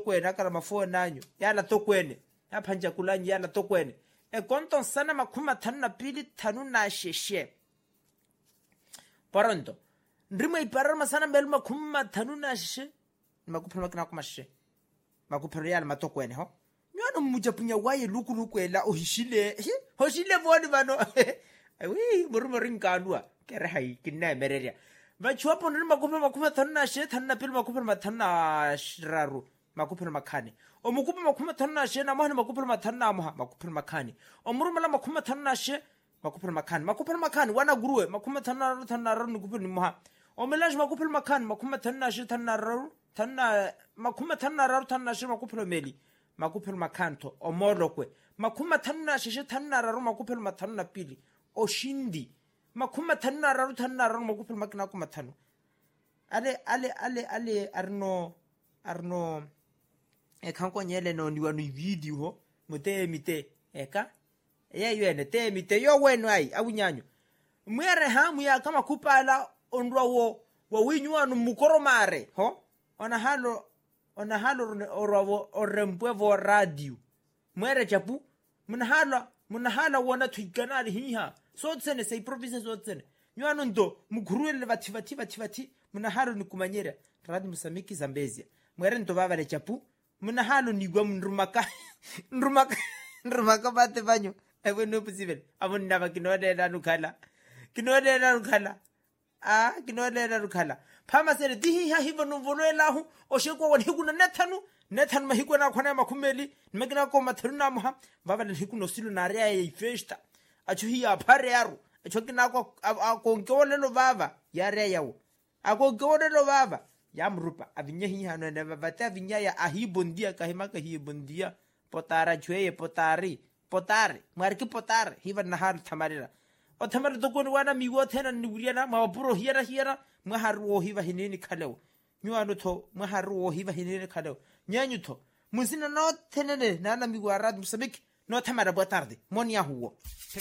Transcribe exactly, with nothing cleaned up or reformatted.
kwena kana mafo nanyo yala to kwene ya phanja kulanyi yala to kwene e konton sana makuma thanna pili thanu na sheshe paranto ndrima iparar masana mbelu makuma thanu na sheshe makuphela makana kumashe makuphela yala matokwene ho nyano mujapunya waye luku luku ela ohishile hoshile bodi bano ayi murumo ringkanwa kere hai kinna mereria Vachuwa ponri makuphela makuphela thana she thana pili makuphela mathana shraru makuphela makhane o mukupa makuphela thana she na mohani makuphela mathana moha makuphela makhane o murumala makuphela thana she makuphela makhane makuphela makhane wana guruwe makuphela thana thana ru nukuphela moha o melash makuphela makhane makuphela thana she thana ru thana makuphela thana ru thana she makuphela meli makuphela makhanto o molokwe makuphela thana she thana ru makuphela mathana pili o shindi makuma thanna raru thanna raru makuphela makina kuma thano ale ale ale ale arno arno e khanko nyele no niwa no video ho mote mite eka ye yene te mite yo wenu ai awunyanyo mwere ha muya kama kupala ondwa wo wo winywa no mukoromare ho ona halo ona halo orwo orempwe vo radio mwere chapu muna hala muna hala wona thuikanali hiha so tsene sei province so tsene nywano ndo muguruele vati vati vati vati muna halo ni kumanyera radi musamiki Zambezia mwere ndo baba le chapu muna halo ni gwa mrumaka nrumaka nrumaka bate banyo ewe no possible abon ndaba kinode na nukhala kinode na nukhala ah kinode na nukhala phama sele dihi ha hivo no volela hu oshekwa wona hikuna nethanu nethanu mahikwa na khona makhumeli nimekina ko mathuna moha baba le hikuno silo na rea e festa acho hi aphare yaro acho kina ko akonkewolelo baba ya rea yawo akonkewolelo baba ya mrupa avinye hi hano ne baba ta vinya ya ahibondia kahima kahibondia potara chweye potari potare marki potare hiva nahar thamarira o thamar to kon wana miwo thena nibuliana mapuro hiera hiera maharu hiva hinini khalewo nyuano tho maharu hiva hinini khalewo nyanyu tho musina no thenene nana miwa rad musabik no thamara botarde monia huwo